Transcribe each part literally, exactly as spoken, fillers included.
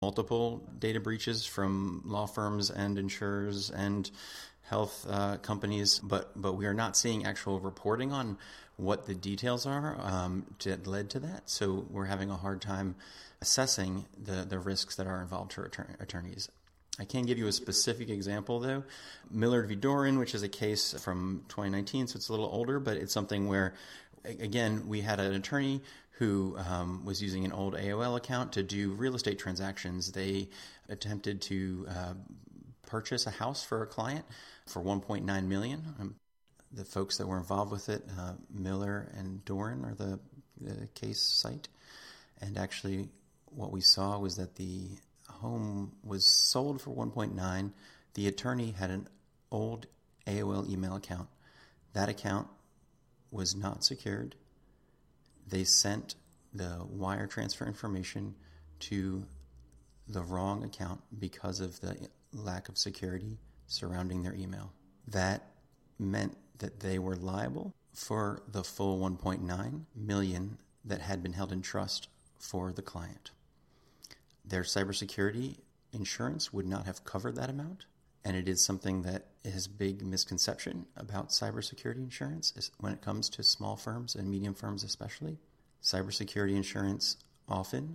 multiple data breaches from law firms and insurers and health uh, companies, but but we are not seeing actual reporting on what the details are um, that led to that. So we're having a hard time assessing the, the risks that are involved to attorney, attorneys. I can give you a specific example, though. Millard v. Doran, which is a case from twenty nineteen, so it's a little older, but it's something where, again, we had an attorney who um, was using an old A O L account to do real estate transactions. They attempted to uh, purchase a house for a client for one point nine million dollars. Um, the folks that were involved with it, uh, Miller and Doran, are the, the case site. And actually, what we saw was that the home was sold for one point nine. The attorney had an old A O L email account. That account was not secured. They sent the wire transfer information to the wrong account because of the lack of security surrounding their email. That meant that they were liable for the full one point nine million dollars that had been held in trust for the client. Their cybersecurity insurance would not have covered that amount, and it is something that is a big misconception about cybersecurity insurance is when it comes to small firms and medium firms especially. Cybersecurity insurance often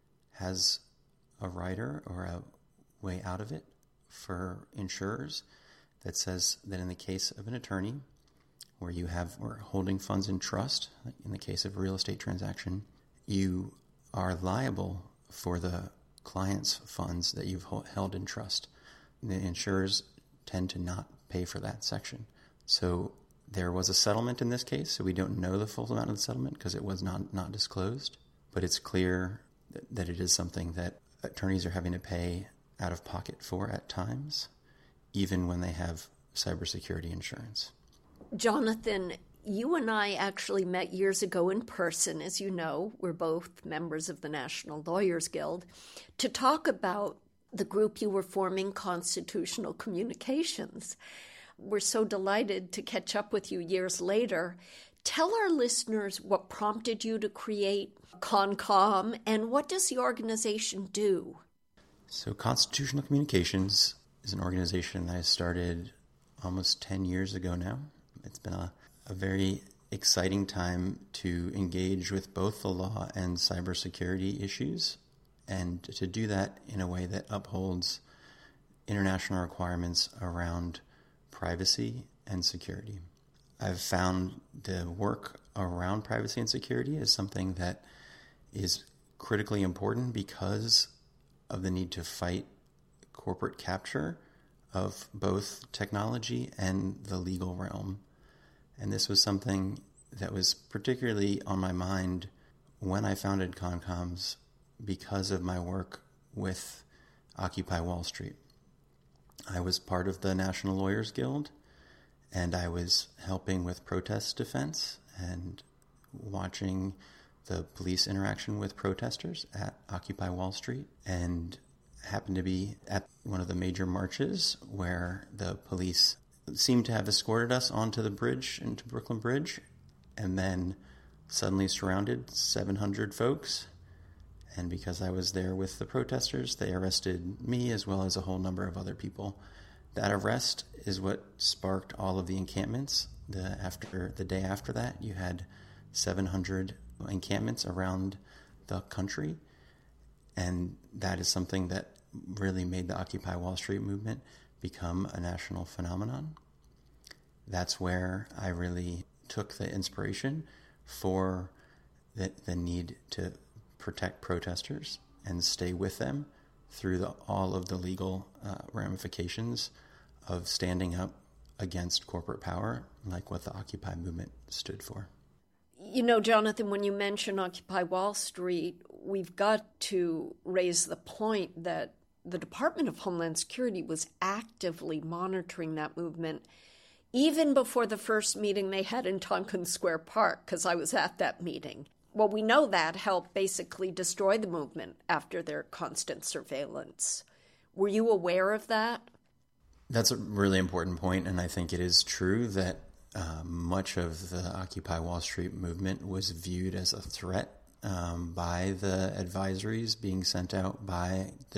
has a rider or a way out of it for insurers that says that in the case of an attorney where you have or holding funds in trust, like in the case of a real estate transaction, you are liable for the client's funds that you've held in trust. The insurers tend to not pay for that section. So there was a settlement in this case, so we don't know the full amount of the settlement because it was not, not disclosed. But it's clear that, that it is something that attorneys are having to pay out of pocket for at times, even when they have cybersecurity insurance. Jonathan, you and I actually met years ago in person, as you know. We're both members of the National Lawyers Guild, to talk about the group you were forming, Constitutional Communications. We're so delighted to catch up with you years later. Tell our listeners what prompted you to create ConCom and what does the organization do? So Constitutional Communications is an organization that I started almost ten years ago now. It's been a, a very exciting time to engage with both the law and cybersecurity issues, and to do that in a way that upholds international requirements around privacy and security. I've found the work around privacy and security is something that is critically important because of the need to fight corporate capture of both technology and the legal realm. And this was something that was particularly on my mind when I founded ConComs because of my work with Occupy Wall Street. I was part of the National Lawyers Guild, and I was helping with protest defense and watching the police interaction with protesters at Occupy Wall Street, and happened to be at one of the major marches where the police seemed to have escorted us onto the bridge, into Brooklyn Bridge, and then suddenly surrounded seven hundred folks. And because I was there with the protesters, they arrested me as well as a whole number of other people. That arrest is what sparked all of the encampments. The after the day after that, you had seven hundred encampments around the country, and that is something that really made the Occupy Wall Street movement become a national phenomenon. That's where I really took the inspiration for the, the need to protect protesters and stay with them through the, all of the legal uh, ramifications of standing up against corporate power, like what the Occupy movement stood for. You know, Jonathan, when you mention Occupy Wall Street, we've got to raise the point that the Department of Homeland Security was actively monitoring that movement even before the first meeting they had in Tompkins Square Park, because I was at that meeting. Well, we know that helped basically destroy the movement after their constant surveillance. Were you aware of that? That's a really important point, and I think it is true that uh, much of the Occupy Wall Street movement was viewed as a threat um, by the advisories being sent out by the